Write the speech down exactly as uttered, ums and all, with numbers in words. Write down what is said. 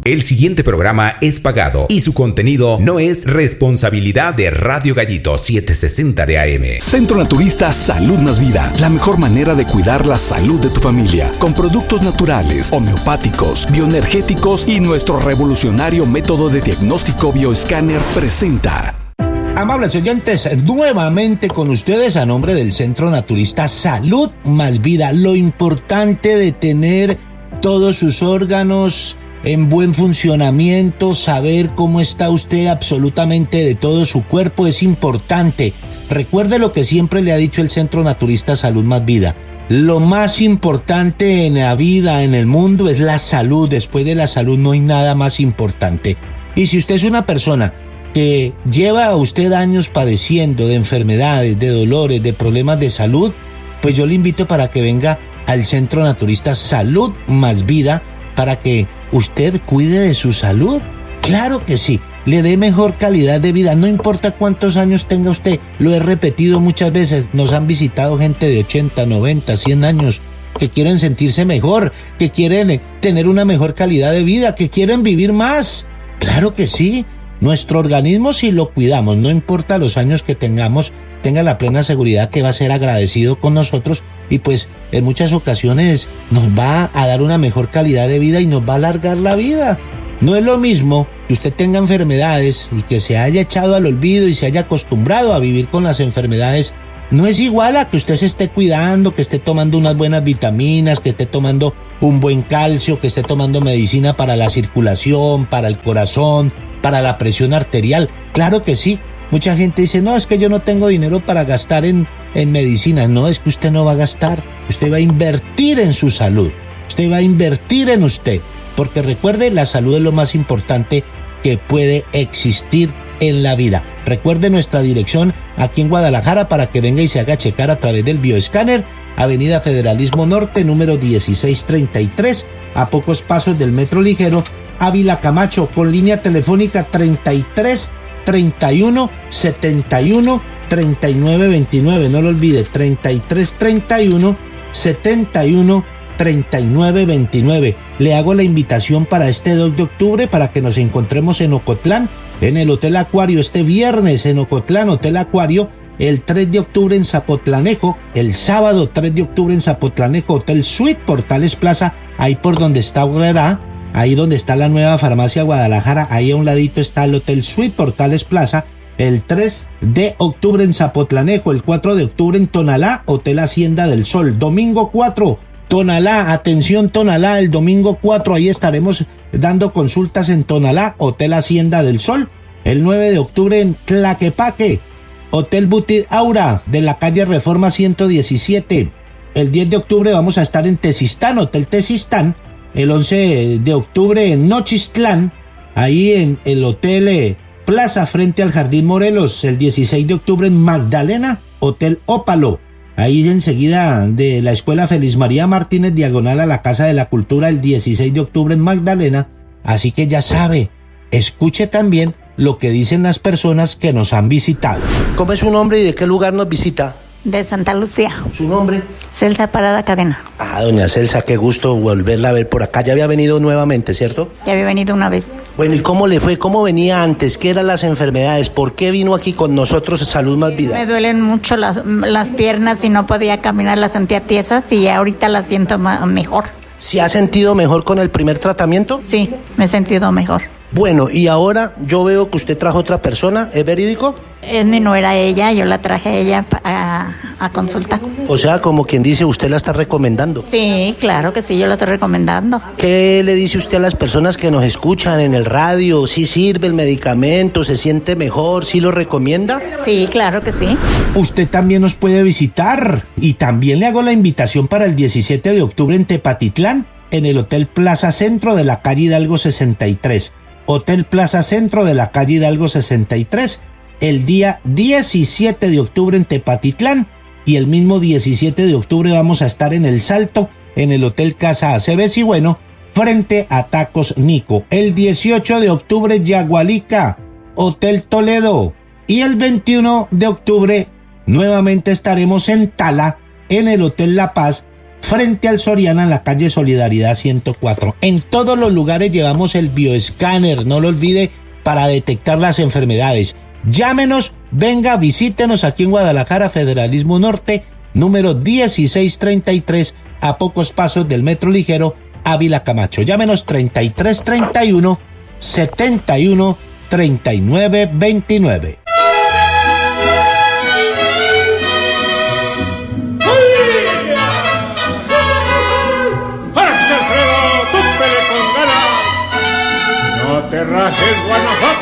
El siguiente programa es pagado y su contenido no es responsabilidad de Radio Gallito setecientos sesenta de A M. Centro Naturista Salud Más Vida, la mejor manera de cuidar la salud de tu familia, con productos naturales, homeopáticos, bioenergéticos y nuestro revolucionario método de diagnóstico bioescáner presenta. Amables oyentes, nuevamente con ustedes a nombre del Centro Naturista Salud Más Vida. Lo importante de tener todos sus órganos en buen funcionamiento, saber cómo está usted absolutamente de todo su cuerpo es importante. Recuerde lo que siempre le ha dicho el Centro Naturista Salud Más Vida. Lo más importante en la vida, en el mundo, es la salud. Después de la salud no hay nada más importante. Y si usted es una persona que lleva a usted años padeciendo de enfermedades, de dolores, de problemas de salud, pues yo le invito para que venga al Centro Naturista Salud Más Vida para que usted cuide de su salud. Claro que sí, le dé mejor calidad de vida, no importa cuántos años tenga usted. Lo he repetido muchas veces, nos han visitado gente de ochenta, noventa, cien años que quieren sentirse mejor, que quieren tener una mejor calidad de vida, que quieren vivir más. Claro que sí. Nuestro organismo, si lo cuidamos, no importa los años que tengamos, tenga la plena seguridad que va a ser agradecido con nosotros y pues en muchas ocasiones nos va a dar una mejor calidad de vida y nos va a alargar la vida. No es lo mismo que usted tenga enfermedades y que se haya echado al olvido y se haya acostumbrado a vivir con las enfermedades. No es igual a que usted se esté cuidando, que esté tomando unas buenas vitaminas, que esté tomando un buen calcio, que esté tomando medicina para la circulación, para el corazón, para la presión arterial. Claro que sí. Mucha gente dice, no, es que yo no tengo dinero para gastar en, en medicinas. No, es que usted no va a gastar. Usted va a invertir en su salud. Usted va a invertir en usted. Porque recuerde, la salud es lo más importante que puede existir en la vida. Recuerde nuestra dirección aquí en Guadalajara para que venga y se haga checar a través del bioescáner. Avenida Federalismo Norte, número dieciséis treinta y tres, a pocos pasos del Metro Ligero, Ávila Camacho, con línea telefónica treinta y tres treinta y uno setenta y uno treinta y nueve veintinueve. No lo olvide, treinta y tres treinta y uno setenta y uno treinta y nueve veintinueve. Le hago la invitación para este dos de octubre para que nos encontremos en Ocotlán, en el Hotel Acuario, este viernes en Ocotlán, Hotel Acuario. El tres de octubre en Zapotlanejo, el sábado tres de octubre en Zapotlanejo, Hotel Suite Portales Plaza, ahí por donde está Herrera, ahí donde está la nueva farmacia Guadalajara, ahí a un ladito está el Hotel Suite Portales Plaza. El tres de octubre en Zapotlanejo, el cuatro de octubre en Tonalá, Hotel Hacienda del Sol. Domingo cuatro, Tonalá, atención Tonalá, el domingo cuatro, ahí estaremos dando consultas en Tonalá, Hotel Hacienda del Sol. El nueve de octubre en Tlaquepaque, Hotel Butit Aura, de la calle Reforma ciento diecisiete. El diez de octubre vamos a estar en Tezistán, Hotel Tezistán. El once de octubre en Nochistlán, ahí en el Hotel Plaza frente al Jardín Morelos. El dieciséis de octubre en Magdalena, Hotel Ópalo, ahí enseguida de la Escuela Feliz María Martínez, diagonal a la Casa de la Cultura, el dieciséis de octubre en Magdalena. Así que ya sabe, escuche también lo que dicen las personas que nos han visitado. ¿Cómo es su nombre y de qué lugar nos visita? De Santa Lucía. ¿Su nombre? Celsa Parada Cadena. Ah, doña Celsa, qué gusto volverla a ver por acá. Ya había venido nuevamente, ¿cierto? Ya había venido una vez. Bueno, ¿y cómo le fue? ¿Cómo venía antes? ¿Qué eran las enfermedades? ¿Por qué vino aquí con nosotros Salud Más Vida? Me duelen mucho las, las piernas y no podía caminar, las sentía tiesas y ahorita las siento ma- mejor. ¿Se ha sentido mejor con el primer tratamiento? Sí, me he sentido mejor. Bueno, y ahora yo veo que usted trajo otra persona, ¿es verídico? Es mi nuera ella, yo la traje a ella a, a consulta. O sea, como quien dice, usted la está recomendando. Sí, claro que sí, yo la estoy recomendando. ¿Qué le dice usted a las personas que nos escuchan en el radio? ¿Sí sirve el medicamento? ¿Se siente mejor? ¿Sí lo recomienda? Sí, claro que sí. Usted también nos puede visitar y también le hago la invitación para el diecisiete de octubre en Tepatitlán, en el Hotel Plaza Centro de la calle Hidalgo sesenta y tres. Hotel Plaza Centro de la calle Hidalgo sesenta y tres, el día diecisiete de octubre en Tepatitlán, y el mismo diecisiete de octubre vamos a estar en El Salto, en el Hotel Casa Aceves y Bueno, frente a Tacos Nico. El dieciocho de octubre Yagualica, Hotel Toledo, y el veintiuno de octubre nuevamente estaremos en Tala, en el Hotel La Paz, frente al Soriana en la calle Solidaridad ciento cuatro. En todos los lugares llevamos el bioescáner, no lo olvide, para detectar las enfermedades. Llámenos, venga, visítenos aquí en Guadalajara, Federalismo Norte, número dieciséis treinta y tres, a pocos pasos del Metro Ligero, Ávila Camacho. Llámenos treinta y tres treinta y uno, setenta y uno, treinta y nueve veintinueve. No te rajes, Guanajuato.